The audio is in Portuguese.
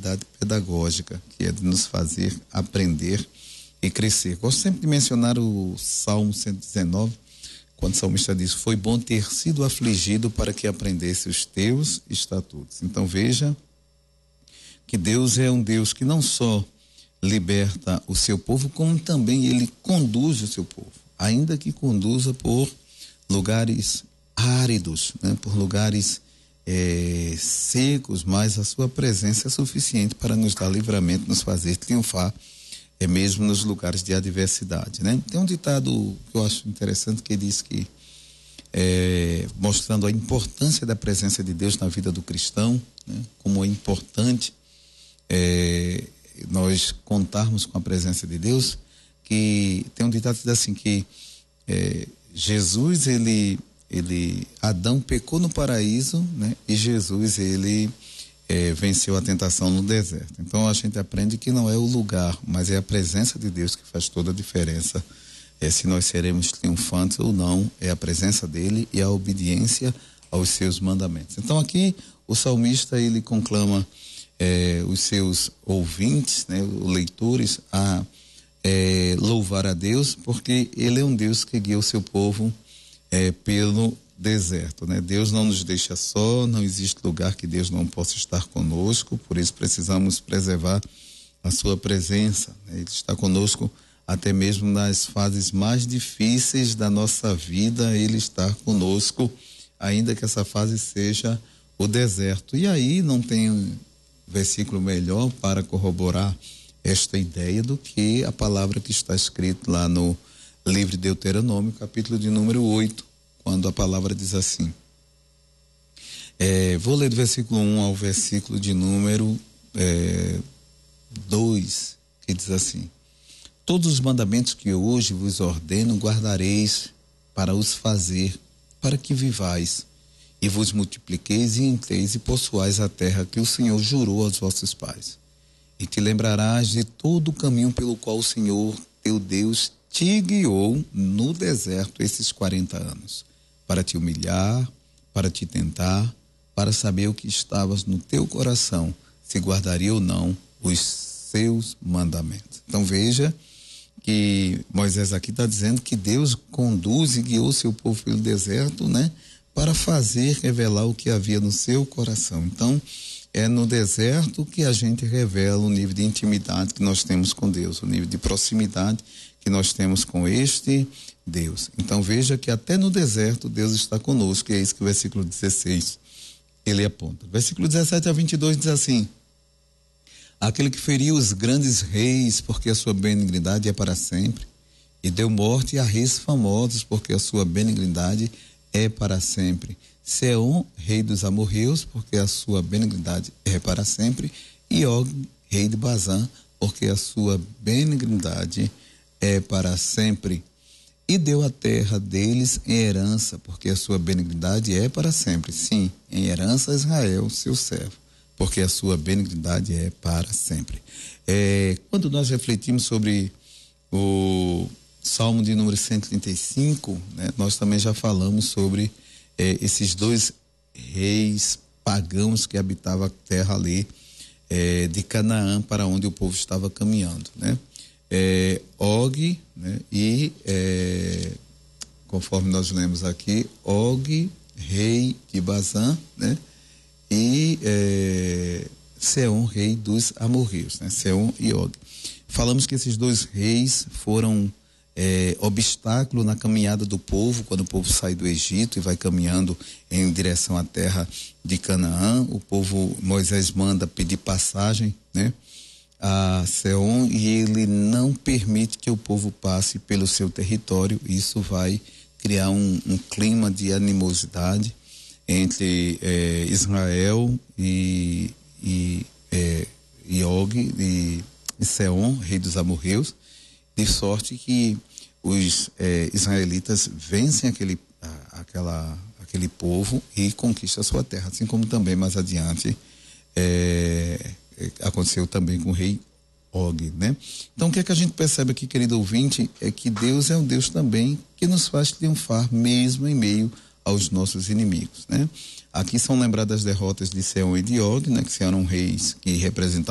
finalidade pedagógica, que é de nos fazer aprender e crescer. Gosto sempre de mencionar o Salmo 119, quando o salmista diz: foi bom ter sido afligido para que aprendesse os teus estatutos. Então veja que Deus é um Deus que não só liberta o seu povo, como também ele conduz o seu povo, ainda que conduza por lugares áridos, né? Por lugares secos, mas a sua presença é suficiente para nos dar livramento, nos fazer triunfar, mesmo nos lugares de adversidade, né? Tem um ditado que eu acho interessante que diz que, mostrando a importância da presença de Deus na vida do cristão, né? Como é importante nós contarmos com a presença de Deus, que tem um ditado que diz assim, que Jesus, Adão pecou no paraíso, né? E Jesus, venceu a tentação no deserto. Então a gente aprende que não é o lugar, mas é a presença de Deus que faz toda a diferença. Se nós seremos triunfantes ou não, é a presença dele e a obediência aos seus mandamentos. Então aqui o salmista, ele conclama os seus ouvintes, né, os leitores, a louvar a Deus, porque ele é um Deus que guia o seu povo pelo deserto, né? Deus não nos deixa só, não existe lugar que Deus não possa estar conosco, por isso precisamos preservar a sua presença, né? Ele está conosco até mesmo nas fases mais difíceis da nossa vida, ele está conosco, ainda que essa fase seja o deserto. E aí não tem versículo melhor para corroborar esta ideia do que a palavra que está escrita lá no livro de Deuteronômio, capítulo de número 8, quando a palavra diz assim, vou ler do versículo 1 ao versículo de número 2, que diz assim: todos os mandamentos que hoje vos ordeno guardareis para os fazer, para que vivais e vos multipliqueis e entreis e possuais a terra que o Senhor jurou aos vossos pais. E te lembrarás de todo o caminho pelo qual o Senhor teu Deus te guiou no deserto esses 40 anos, para te humilhar, para te tentar, para saber o que estavas no teu coração, se guardaria ou não os seus mandamentos. Então veja que Moisés aqui está dizendo que Deus conduz e guiou seu povo pelo deserto, né? Para fazer revelar o que havia no seu coração. Então, é no deserto que a gente revela o nível de intimidade que nós temos com Deus, o nível de proximidade que nós temos com este Deus. Então veja que até no deserto Deus está conosco, e é isso que o versículo 16 ele aponta. Versículo 17 a 22 diz assim: aquele que feriu os grandes reis, porque a sua benignidade é para sempre, e deu morte a reis famosos, porque a sua benignidade é para sempre. Seom, rei dos amorreus, porque a sua benignidade é para sempre, e Og, rei de Bazã, porque a sua benignidade é para sempre. E deu a terra deles em herança, porque a sua benignidade é para sempre. Sim, em herança a Israel, seu servo, porque a sua benignidade é para sempre. Quando nós refletimos sobre o Salmo de número 135, né, nós também já falamos sobre esses dois reis pagãos que habitavam a terra ali de Canaã, para onde o povo estava caminhando, né? Og, né, e conforme nós lemos aqui, Og, rei de Bazã, né, e Seom, rei dos amorreus, né, Seom e Og. Falamos que esses dois reis foram obstáculo na caminhada do povo, quando o povo sai do Egito e vai caminhando em direção à terra de Canaã. O povo, Moisés manda pedir passagem, né, a Seom, e ele não permite que o povo passe pelo seu território. Isso vai criar um clima de animosidade entre Israel e Og e Seom, rei dos amorreus, de sorte que os israelitas vencem aquele povo e conquistam a sua terra, assim como também mais adiante aconteceu também com o rei Og, né? Então o que é que a gente percebe aqui, querido ouvinte, é que Deus é um Deus também que nos faz triunfar mesmo em meio aos nossos inimigos, né? Aqui são lembradas as derrotas de Seom e de Og, né? Que eram reis que representavam